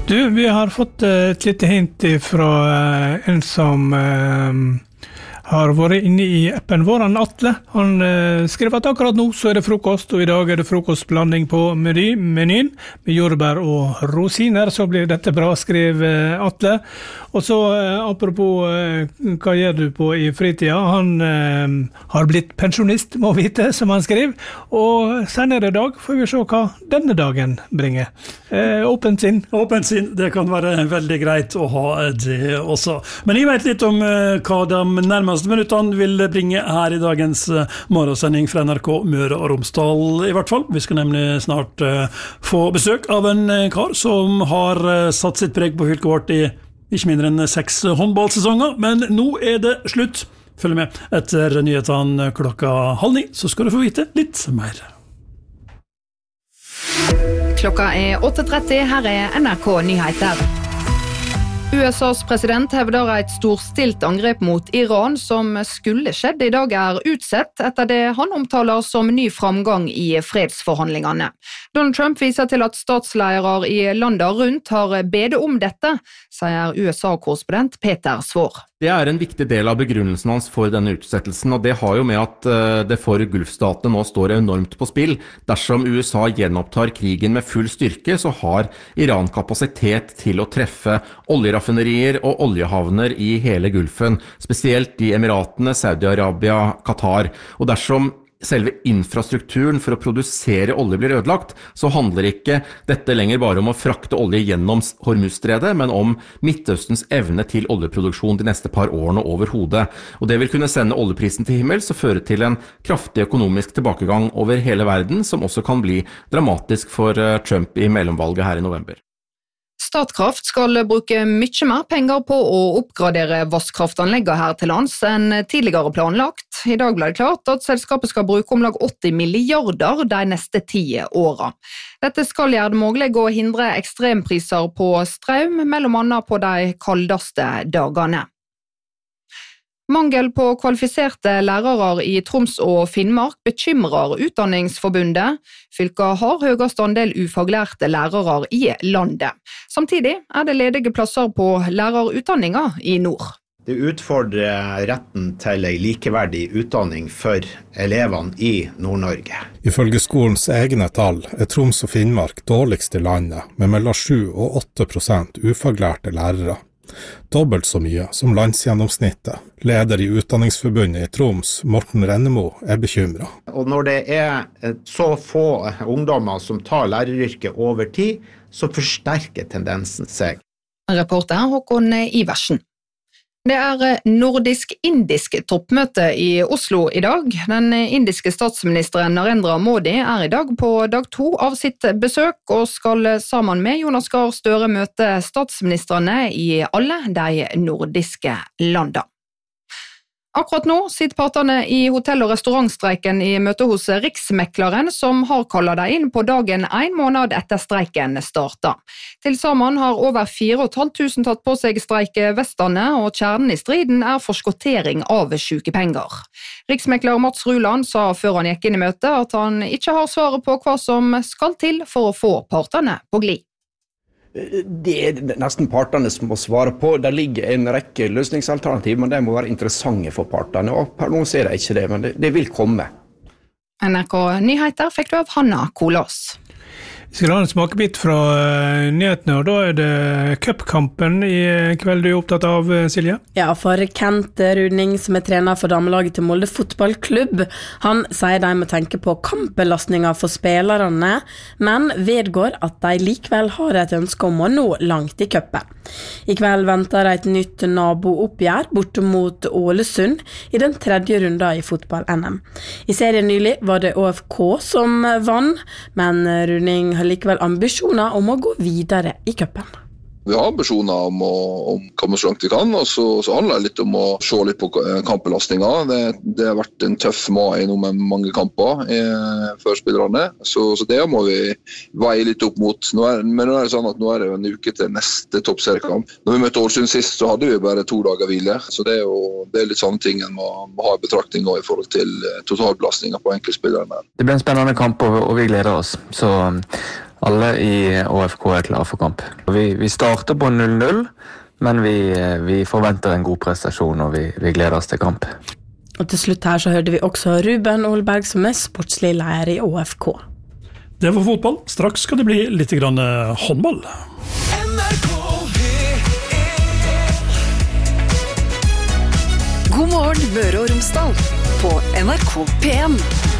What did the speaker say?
Du, vi har fått et lite hint fra en som har vært inne i appen vår, Atle. Han skrev at akkurat nå så det frokost, og i dag det frokostblanding på menyen med jordbær og rosiner, så blir dette bra, skrev Atle. Og så apropos hva gjør du på i fritida? Han har blitt pensjonist, må vite, som han skrev, og senere i dag får vi se hva denne dagen bringer. Åpent sinn. Åpent sinn, det kan være veldig greit å ha det også. Men jeg vet litt om hva de nærmeste minuttene vil bringe her i dagens morgensending fra NRK Møre og Romsdal i hvert fall. Vi skal nemlig snart få besøk av en kar som har satt sitt preg på fylket vårt i ikke mindre enn 6 håndballsesonger, men nå det slutt. Følg med etter nyhetene 8:30, så skal du få vite litt mer. Klokka 8:30, her NRK Nyheter. USAs president hevder et storstilt angrep mot Iran som skulle skjedd i dag utsett etter det han omtaler som ny framgang i fredsforhandlingene. Donald Trump viser til at statsledere i landet rundt har bedt om dette, sier USA-korrespondent Peter Svår. Det en viktig del av begrunnelsen hans for denne utsettelsen, og det har jo med at det for Gulfstatene nå står enormt på spill. Dersom USA gjenopptar krigen med full styrke, så har Iran kapasitet til å treffe oljeraffinerier og oljehavner i hele Gulfen, spesielt i Emiratene, Saudi-Arabia, Qatar. Og dersom selve infrastrukturen for å produsere olje blir ødelagt, så handler ikke dette lenger bare om å frakte olje gjennom Hormuzstredet, men om Midtøstens evne til oljeproduksjon de neste par årene over hodet. Og det vil kunne sende oljeprisen til himmels og føre til en kraftig økonomisk tilbakegang over hele verden, som også kan bli dramatisk for Trump i mellomvalget her i november. Statkraft skal bruke mye mer penger på å oppgradere vasskraftanleggene her til lands enn tidligere planlagt. I dag ble det klart at selskapet skal bruke om lag 80 milliarder de neste 10 årene. Dette skal gjøre det mulig å hindre ekstrempriser på strøm, mellom annet på de kaldeste dagene. Mangel på kvalifiserte lærere i Troms og Finnmark bekymrer Utdanningsforbundet. Fylket har høyest andel ufaglærte lærere i landet. Samtidig det ledige plasser på lærerutdanningen i nord. Det utfordrer retten til en likeverdig utdanning for elevene i Nord-Norge. Ifølge skolens egne tall Troms og Finnmark dårligst i landet, med mellom 7 og 8% ufaglærte lærere. Dobbelt så mye som landsgjennomsnittet. Leder i Utdanningsforbundet i Troms, Morten Rennemo, bekymret. Og når det så få ungdommer som tar læreryrket over tid, så forsterker tendensen seg. Reporter Håkon Iversen. Det nordisk-indisk toppmøte i Oslo i dag. Den indiske statsministeren Narendra Modi i dag på dag 2 av sitt besøk, og skal sammen med Jonas Gahr Støre møte statsministrene i alle de nordiske landene. Akkurat nå sitter partene i hotell- og restaurantstreiken i møte hos Riksmekleren, som har kallet deg inn på dagen 1 måned etter streiken startet. Til sammen har over 4.500 tatt på seg streikevestene, og kjernen i striden forskottering av sykepenger. Riksmekler Mats Ruland sa før han gikk inn i møtet at han ikke har svaret på hva som skal til for å få partene på glid. Det nesten partene som må svare på. Der ligger en rekke løsningsalternativ, men de må være interessante for partene. Og per nå ser jeg ikke det, men det vil komme. NRK Nyheter fikk du av Hanna Kolås. Vi skal ha en smakebit fra nyhetene, og da det cupkampen i kveld du opptatt av, Silje? Ja, for Kent Rudning, som trener for damelaget til Molde fotballklubb, han sier de må tenke på kampbelastninger for spillerne, men vedgår at de likevel har et ønske om å nå langt i cupen. I kveld venter et nytt nabooppgjør borte mot Ålesund i den 3. runden i fotball-NM. I serien nylig var det ÅFK som vann, men Rudning har likevel ambisjoner om å gå videre i cupen. Vi har ambisjoner om å komme så langt vi kan, og så handler det litt om å se litt på kampbelastninger. Det har vært en tøff mai nå med mange kamper for spillerne, så det må vi veie litt opp mot. Men nå det sånn at nå det jo en uke til neste toppseriekamp. Når vi møtte Ålesund sist, så hadde vi bare 2 dager hvile, så det litt sånne ting en må ha i betraktning nå i forhold til totalbelastninger på enkeltspillerne. Det blir en spennende kamp, og vi gleder oss, så Alle i ÅFK klare for kamp. Vi starter på 0-0, men vi forventer en god prestasjon, og vi gleder oss til kamp. Og til slutt her så hørte vi også Ruben Olberg, som sportslig leder i ÅFK. Det var fotball. Straks skal det bli litt grann håndball. God morgen, Møre og Romsdal på NRK P1.